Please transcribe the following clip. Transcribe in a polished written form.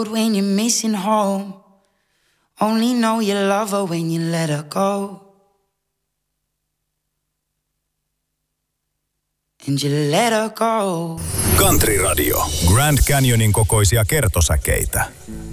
When you're missing home, only know you love her when you let her go. And you let her go. Country Radio. Grand Canyonin kokoisia kertosäkeitä.